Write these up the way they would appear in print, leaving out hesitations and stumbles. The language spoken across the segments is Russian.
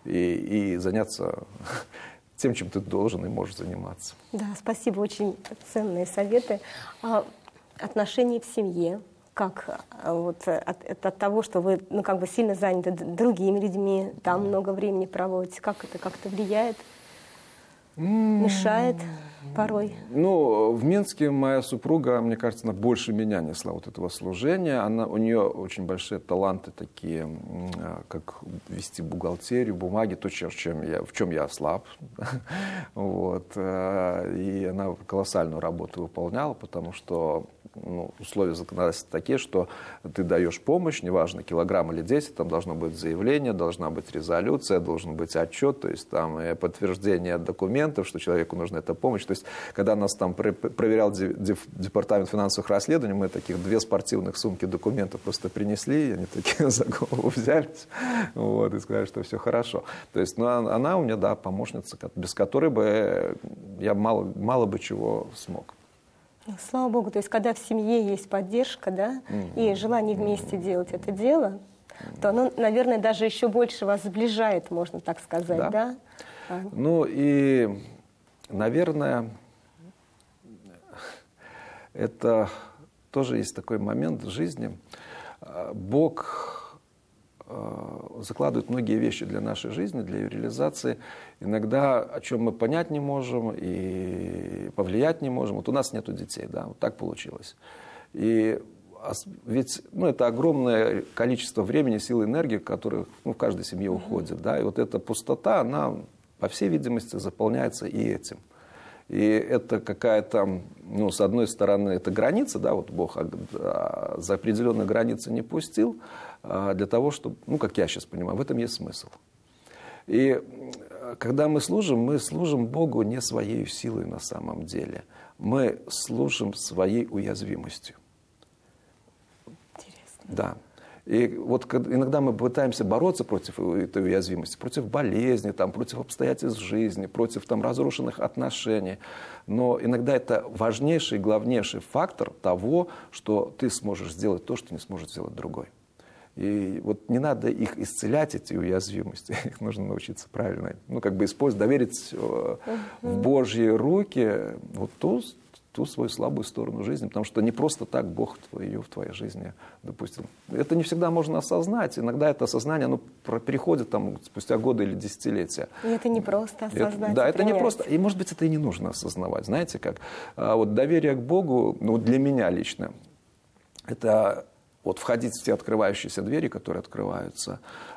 и заняться тем, чем ты должен и можешь заниматься. Да, спасибо, очень ценные советы. Отношения в семье, как вот от того, что вы сильно заняты другими людьми, там много времени проводите, как это как-то влияет? Мешает порой? Ну, в Минске моя супруга, мне кажется, она больше меня несла вот этого служения. У нее очень большие таланты такие, как вести бухгалтерию, бумаги, то, в чем я слаб. Вот. И она колоссальную работу выполняла, потому что условия законодательства такие, что ты даешь помощь, неважно, килограмм или 10, там должно быть заявление, должна быть резолюция, должен быть отчет, то есть там подтверждение документов, что человеку нужна эта помощь. То есть, когда нас там проверял департамент финансовых расследований, мы таких 2 спортивных сумки документов просто принесли, и они такие за голову взялись, вот, и сказали, что все хорошо. То есть, она у меня, да, помощница, без которой бы я мало бы чего смог. Слава Богу, то есть когда в семье есть поддержка, да, и желание вместе делать это дело, то оно, наверное, даже еще больше вас сближает, можно так сказать, да? Ну и, наверное, это тоже есть такой момент в жизни. Бог закладывает многие вещи для нашей жизни, для ее реализации. Иногда, о чем мы понять не можем и повлиять не можем. Вот у нас нету детей, да, вот так получилось. И ведь это огромное количество времени, сил, энергии, которые в каждой семье уходит. Да, и вот эта пустота, она, по всей видимости, заполняется и этим. И это какая-то, с одной стороны, это граница, да, вот Бог за определенные границы не пустил, для того, чтобы, как я сейчас понимаю, в этом есть смысл. И когда мы служим Богу не своей силой на самом деле. Мы служим своей уязвимостью. Интересно. Да. И вот иногда мы пытаемся бороться против этой уязвимости, против болезни, против обстоятельств жизни, против разрушенных отношений. Но иногда это важнейший и главнейший фактор того, что ты сможешь сделать то, что не сможет сделать другой. И вот не надо их исцелять, эти уязвимости. Их нужно научиться правильно, использовать, доверить в Божьи руки вот ту свою слабую сторону жизни, потому что не просто так Бог ее в твоей жизни допустил. Это не всегда можно осознать. Иногда это осознание, переходит спустя годы или десятилетия. И это не просто осознать. Да, это не просто. И, может быть, это и не нужно осознавать. Знаете как? Вот доверие к Богу, для меня лично, это входить в те открывающиеся двери, которые открываются,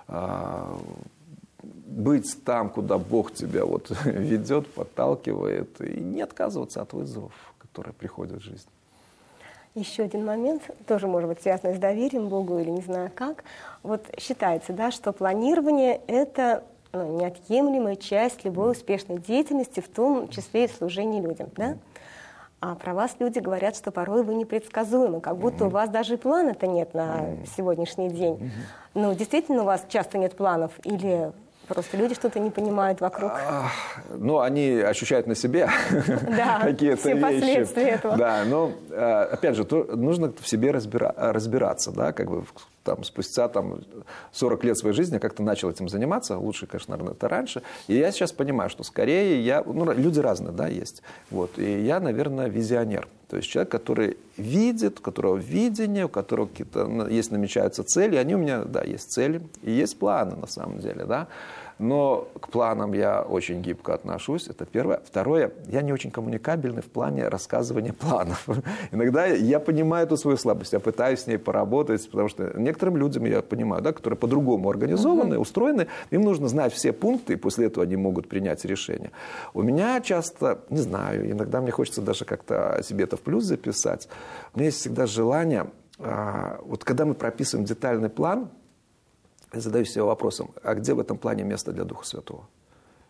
быть там, куда Бог тебя ведет, подталкивает, и не отказываться от вызовов, которые приходят в жизнь. Еще один момент, тоже может быть связанный с доверием Богу или не знаю как. Считается, да, что планирование – это неотъемлемая часть любой успешной деятельности, в том числе и служения людям, да? А про вас люди говорят, что порой вы непредсказуемы, как будто у вас даже и плана-то нет на сегодняшний день. Действительно у вас часто нет планов или просто люди что-то не понимают вокруг? Они ощущают на себе какие-то вещи. Последствия этого. Да, но опять же, нужно в себе разбираться, да, спустя 40 лет своей жизни я как-то начал этим заниматься, лучше, конечно, наверное, это раньше, и я сейчас понимаю, что скорее люди разные, да, есть, и я, наверное, визионер, то есть человек, который видит, у которого видение, у которого какие-то намечаются цели, они у меня, да, есть цели и есть планы на самом деле, да. Но к планам я очень гибко отношусь, это первое. Второе, я не очень коммуникабельный в плане рассказывания планов. Иногда я понимаю эту свою слабость, я пытаюсь с ней поработать, потому что некоторым людям, я понимаю, да, которые по-другому организованы, устроены, им нужно знать все пункты, и после этого они могут принять решение. У меня часто, не знаю, иногда мне хочется даже как-то себе это в плюс записать, у меня есть всегда желание, когда мы прописываем детальный план, я задаюсь себе вопросом, а где в этом плане место для Духа Святого?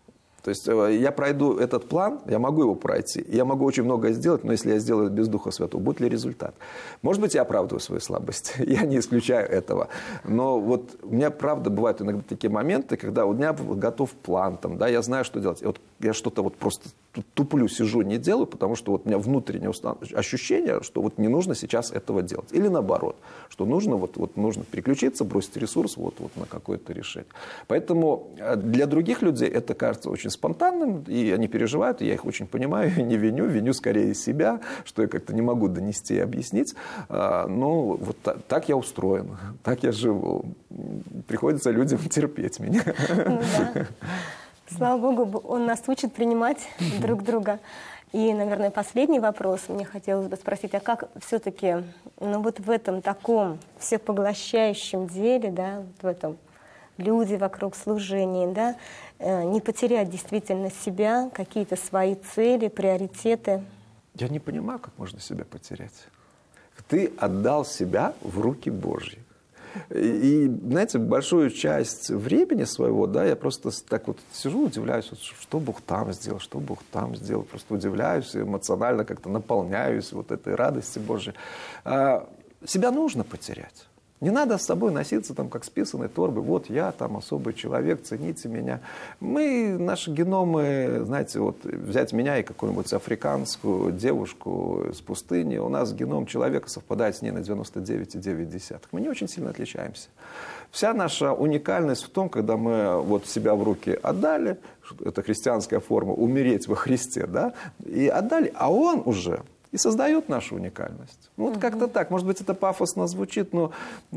То есть я пройду этот план, я могу его пройти, я могу очень многое сделать, но если я сделаю без Духа Святого, будет ли результат? Может быть, я оправдываю свою слабость, я не исключаю этого. Но вот у меня, правда, бывают иногда такие моменты, когда у меня готов план, там, да, я знаю, что делать. И вот я что-то вот просто туплю, сижу, не делаю, потому что вот у меня внутреннее ощущение, что вот не нужно сейчас этого делать. Или наоборот, что нужно, вот нужно переключиться, бросить ресурс вот на какое-то решение. Поэтому для других людей это кажется очень спонтанным, и они переживают, и я их очень понимаю, не виню скорее себя, что я как-то не могу донести и объяснить. Но вот так я устроен, так я живу. Приходится людям терпеть меня. Слава Богу, Он нас учит принимать друг друга. И, наверное, последний вопрос мне хотелось бы спросить, а как все-таки, вот в этом таком всепоглощающем деле, да, вот в этом люди вокруг служения, да, не потерять действительно себя, какие-то свои цели, приоритеты? Я не понимаю, как можно себя потерять. Ты отдал себя в руки Божьи. И, знаете, большую часть времени своего, да, я просто так вот сижу, удивляюсь, вот, что Бог там сделал, что Бог там сделал. Просто удивляюсь, эмоционально как-то наполняюсь вот этой радости Божьей. Себя нужно потерять. Не надо с собой носиться там, как с писаной торбой. Вот я там особый человек, цените меня. Наши геномы, знаете, вот взять меня и какую-нибудь африканскую девушку с пустыни, у нас геном человека совпадает с ней на 99,9. Мы не очень сильно отличаемся. Вся наша уникальность в том, когда мы вот себя в руки отдали, это христианская форма, умереть во Христе, да, и отдали, а Он уже... и создает нашу уникальность. Вот как-то так. Может быть, это пафосно звучит, но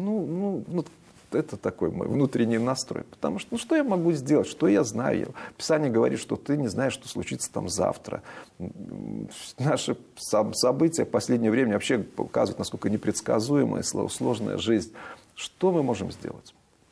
это такой мой внутренний настрой. Потому что, что я могу сделать, что я знаю? Писание говорит, что ты не знаешь, что случится там завтра. Наши события в последнее время вообще показывают, насколько непредсказуемая и сложная жизнь. Что мы можем сделать?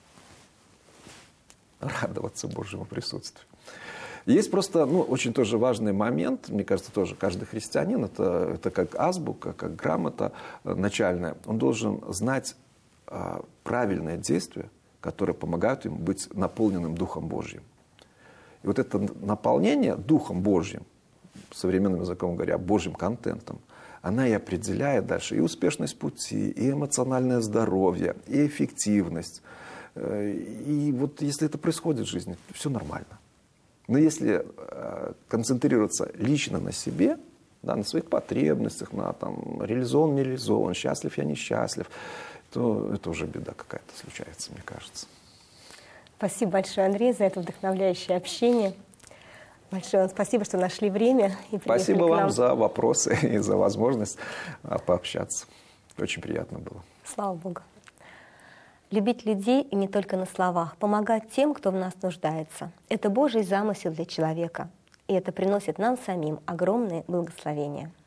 Радоваться Божьему присутствию. Есть просто очень тоже важный момент, мне кажется, тоже каждый христианин, это как азбука, как грамота начальная, он должен знать правильные действия, которые помогают ему быть наполненным Духом Божьим. И вот это наполнение Духом Божьим, современным языком говоря, Божьим контентом, она и определяет дальше и успешность пути, и эмоциональное здоровье, и эффективность. И вот если это происходит в жизни, все нормально. Но если концентрироваться лично на себе, да, на своих потребностях, на там, реализован, не реализован, счастлив я, несчастлив, то это уже беда какая-то случается, мне кажется. Спасибо большое, Андрей, за это вдохновляющее общение. Большое вам спасибо, что нашли время и приехали к нам. Спасибо вам за вопросы и за возможность пообщаться. Очень приятно было. Слава Богу. Любить людей и не только на словах, помогать тем, кто в нас нуждается. Это Божий замысел для человека, и это приносит нам самим огромное благословение.